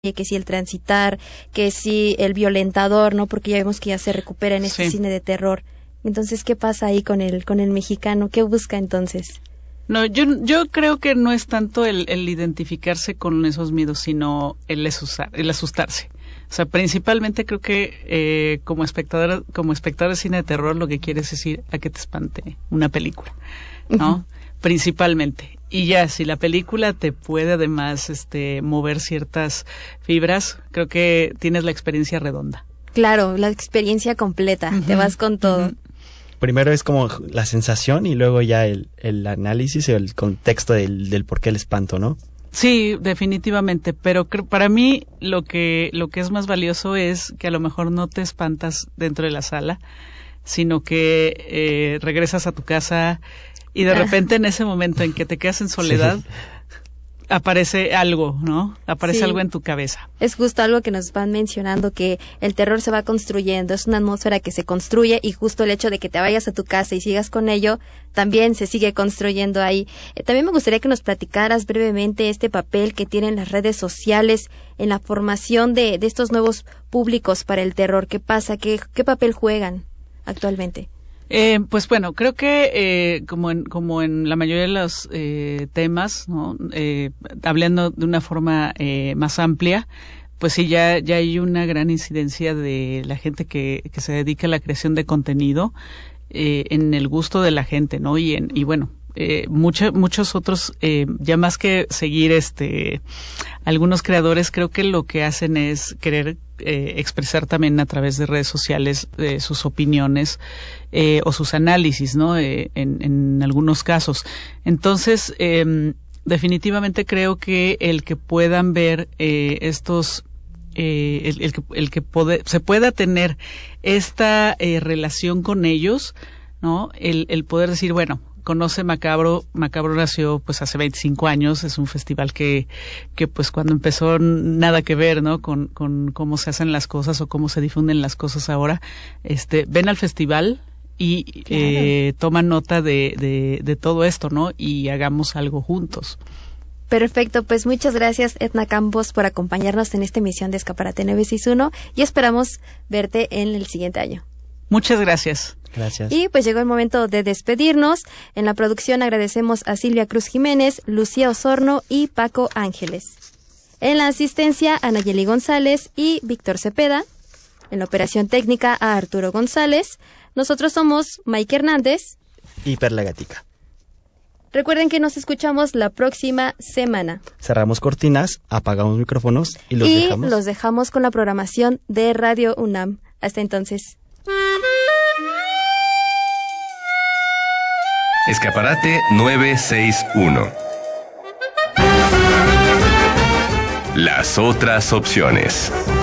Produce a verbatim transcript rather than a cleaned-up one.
que si el transitar, que si el violentador, ¿no? Porque ya vemos que ya se recupera en este sí. cine de terror. Entonces, ¿qué pasa ahí con el con el mexicano? ¿Qué busca entonces? No, yo yo creo que no es tanto el, el identificarse con esos miedos, sino el, asustar, el asustarse. O sea, principalmente creo que eh, como espectador como espectador de cine de terror lo que quieres es ir a que te espante una película, ¿no? Uh-huh. Principalmente. Y ya, si la película te puede además este mover ciertas fibras, creo que tienes la experiencia redonda. Claro, la experiencia completa, uh-huh. te vas con todo. Uh-huh. Primero es como la sensación y luego ya el, el análisis o el contexto del, del por qué el espanto, ¿no? Sí, definitivamente, pero creo, para mí lo que lo que es más valioso es que a lo mejor no te espantas dentro de la sala, sino que eh, regresas a tu casa y de repente en ese momento en que te quedas en soledad, sí. aparece algo, ¿no? Aparece sí. algo en tu cabeza. Es justo algo que nos van mencionando, que el terror se va construyendo, es una atmósfera que se construye y justo el hecho de que te vayas a tu casa y sigas con ello, también se sigue construyendo ahí. Eh, también me gustaría que nos platicaras brevemente este papel que tienen las redes sociales en la formación de, de estos nuevos públicos para el terror. ¿Qué pasa? ¿Qué, qué papel juegan actualmente? Eh, pues bueno, creo que eh, como en como en la mayoría de los eh, temas, ¿no? Eh, hablando de una forma eh, más amplia, pues sí, ya ya hay una gran incidencia de la gente que que se dedica a la creación de contenido eh, en el gusto de la gente, ¿no? Y en y bueno, eh, mucha, muchos otros eh, ya más que seguir este algunos creadores, creo que lo que hacen es querer eh, expresar también a través de redes sociales eh, sus opiniones eh, o sus análisis, ¿no? Eh, en, en algunos casos. Entonces, eh, definitivamente creo que el que puedan ver eh, estos eh, el, el que, el que pode, se pueda tener esta eh, relación con ellos, ¿no? El, el poder decir, bueno, conoce Macabro, Macabro nació pues hace veinticinco años, es un festival que, que pues cuando empezó nada que ver, ¿no? Con, con cómo se hacen las cosas o cómo se difunden las cosas ahora. Este, ven al festival y claro. eh, toman nota de, de, de todo esto, ¿no? Y hagamos algo juntos. Perfecto, pues muchas gracias Edna Campos por acompañarnos en esta emisión de Escaparate nueve seis uno y esperamos verte en el siguiente año. Muchas gracias. Gracias. Y pues llegó el momento de despedirnos. En la producción agradecemos a Silvia Cruz Jiménez, Lucía Osorno y Paco Ángeles. En la asistencia a Nayeli González y Víctor Cepeda. En la operación técnica a Arturo González. Nosotros somos Mike Hernández y Perla Gatica. Recuerden que nos escuchamos la próxima semana. Cerramos cortinas, apagamos micrófonos y los y dejamos. Y los dejamos con la programación de Radio UNAM. Hasta entonces. Escaparate nueve seis uno. Las otras opciones.